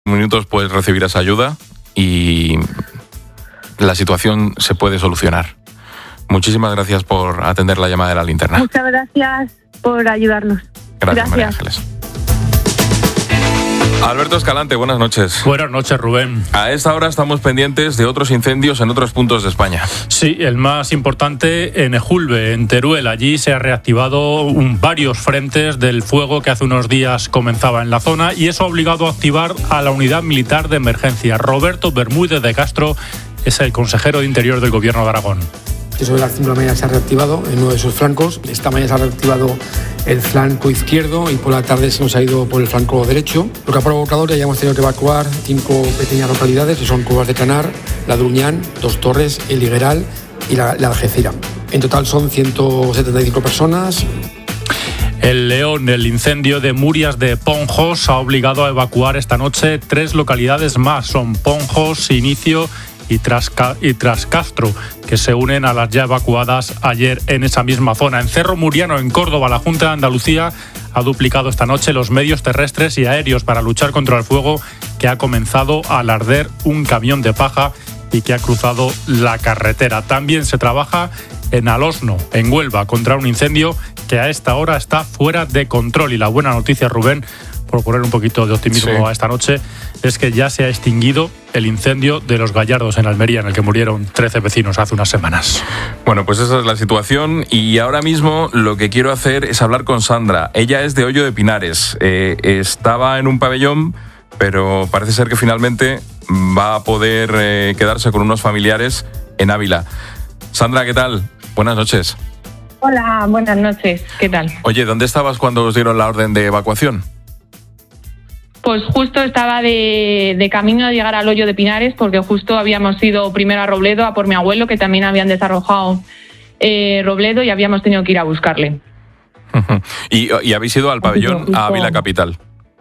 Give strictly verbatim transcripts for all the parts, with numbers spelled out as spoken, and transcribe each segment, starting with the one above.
minutos puedes recibir esa ayuda y la situación se puede solucionar. Muchísimas gracias por atender la llamada de la linterna. Muchas gracias por ayudarnos. Gracias, gracias. María Ángeles. Alberto Escalante, buenas noches. Buenas noches, Rubén. A esta hora estamos pendientes de otros incendios en otros puntos de España. Sí, el más importante en Ejulbe, en Teruel. Allí se ha reactivado un, varios frentes del fuego que hace unos días comenzaba en la zona y eso ha obligado a activar a la unidad militar de emergencia. Roberto Bermúdez de Castro es el consejero de Interior del Gobierno de Aragón. Sobre las cinco de la mañana se ha reactivado en uno de sus flancos. Esta mañana se ha reactivado el flanco izquierdo y por la tarde se nos ha ido por el flanco derecho. Lo que ha provocado que hayamos tenido que evacuar cinco pequeñas localidades, que son Cuevas de Canar, La Druñán, Dos Torres, El Higueral y la, la Algeciras. En total son ciento setenta y cinco personas. El León, el incendio de Murias de Ponjos, ha obligado a evacuar esta noche tres localidades más. Son Ponjos, Inicio y tras, y tras Castro, que se unen a las ya evacuadas ayer en esa misma zona. En Cerro Muriano, en Córdoba, la Junta de Andalucía ha duplicado esta noche los medios terrestres y aéreos para luchar contra el fuego que ha comenzado al arder un camión de paja y que ha cruzado la carretera. También se trabaja en Alosno, en Huelva, contra un incendio que a esta hora está fuera de control. Y la buena noticia, Rubén, por poner un poquito de optimismo sí. a esta noche, es que ya se ha extinguido el incendio de Los Gallardos en Almería, en el que murieron trece vecinos hace unas semanas. Bueno, pues esa es la situación y ahora mismo lo que quiero hacer es hablar con Sandra. Ella es de Hoyo de Pinares. Eh, estaba en un pabellón, pero parece ser que finalmente va a poder eh, quedarse con unos familiares en Ávila. Sandra, ¿qué tal? Buenas noches. Hola, buenas noches. ¿Qué tal? Oye, ¿dónde estabas cuando os dieron la orden de evacuación? Pues justo estaba de, de camino a llegar al Hoyo de Pinares, porque justo habíamos ido primero a Robledo, a por mi abuelo, que también habían desarrojado eh, Robledo, y habíamos tenido que ir a buscarle. Uh-huh. ¿Y, ¿Y habéis ido al pabellón a Ávila Capital?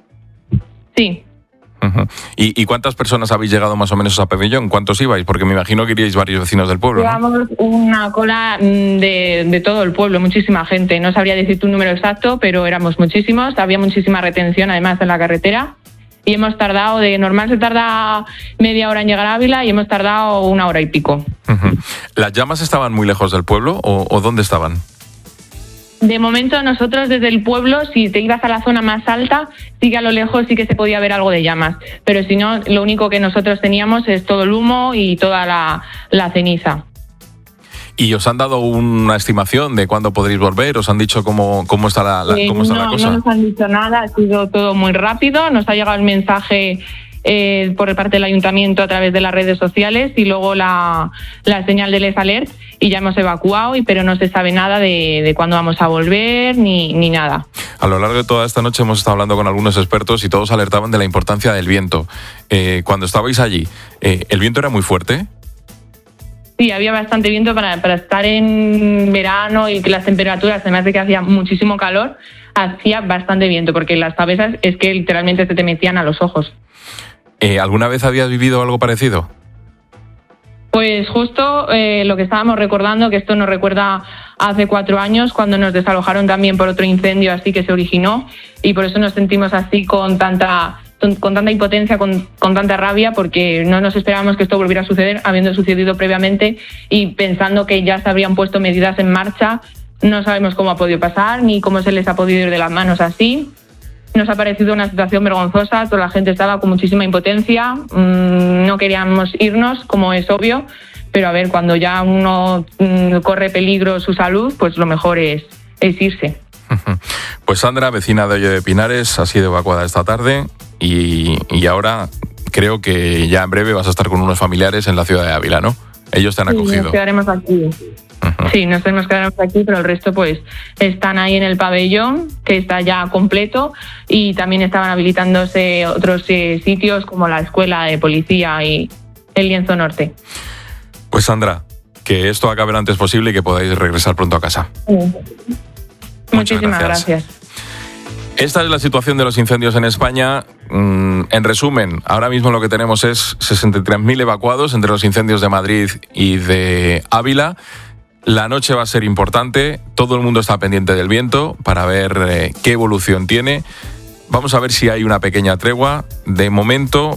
Sí. Uh-huh. ¿Y, ¿Y cuántas personas habéis llegado más o menos a ese pabellón? ¿Cuántos ibais? Porque me imagino que iríais varios vecinos del pueblo, Llevamos ¿no? una cola de, de todo el pueblo, muchísima gente. No sabría decirte un número exacto, pero éramos muchísimos. Había muchísima retención, además, en la carretera. Y hemos tardado, de normal se tarda media hora en llegar a Ávila y hemos tardado una hora y pico. Uh-huh. ¿Las llamas estaban muy lejos del pueblo o, o dónde estaban? De momento nosotros desde el pueblo, si te ibas a la zona más alta, sí que a lo lejos sí que se podía ver algo de llamas. Pero si no, lo único que nosotros teníamos es todo el humo y toda la, la ceniza. ¿Y os han dado una estimación de cuándo podréis volver? ¿Os han dicho cómo, cómo está, la, la, cómo está eh, no, la cosa? No nos han dicho nada, ha sido todo muy rápido. Nos ha llegado el mensaje eh, por parte del ayuntamiento a través de las redes sociales y luego la, la señal del S-Alert y ya hemos evacuado, y pero no se sabe nada de, de cuándo vamos a volver ni, ni nada. A lo largo de toda esta noche hemos estado hablando con algunos expertos y todos alertaban de la importancia del viento. Eh, cuando estabais allí, eh, ¿el viento era muy fuerte? Sí, había bastante viento para, para estar en verano y que las temperaturas, además de que hacía muchísimo calor, hacía bastante viento, porque las cabezas es que literalmente se te metían a los ojos. Eh, ¿Alguna vez habías vivido algo parecido? Pues justo eh, lo que estábamos recordando, que esto nos recuerda hace cuatro años, cuando nos desalojaron también por otro incendio así que se originó, y por eso nos sentimos así con tanta... con tanta impotencia, con, con tanta rabia, porque no nos esperábamos que esto volviera a suceder, habiendo sucedido previamente y pensando que ya se habrían puesto medidas en marcha. No sabemos cómo ha podido pasar ni cómo se les ha podido ir de las manos así. Nos ha parecido una situación vergonzosa, toda la gente estaba con muchísima impotencia, mmm, no queríamos irnos, como es obvio, pero a ver, cuando ya uno mmm, corre peligro su salud, pues lo mejor es, es irse. Pues Sandra, vecina de Hoyo de Pinares, ha sido evacuada esta tarde y, y ahora creo que ya en breve vas a estar con unos familiares en la ciudad de Ávila, ¿no? Ellos te han acogido. Sí, nos quedaremos aquí. Uh-huh. Sí, nos tenemos que quedar aquí, pero el resto pues están ahí en el pabellón, que está ya completo, y también estaban habilitándose otros eh, sitios como la escuela de policía y el Lienzo Norte. Pues Sandra, que esto acabe lo antes posible y que podáis regresar pronto a casa. Sí. Muchísimas gracias. gracias. Esta es la situación de los incendios en España. En resumen, ahora mismo lo que tenemos es sesenta y tres mil evacuados entre los incendios de Madrid y de Ávila. La noche va a ser importante, todo el mundo está pendiente del viento para ver eh, qué evolución tiene. Vamos a ver si hay una pequeña tregua. De momento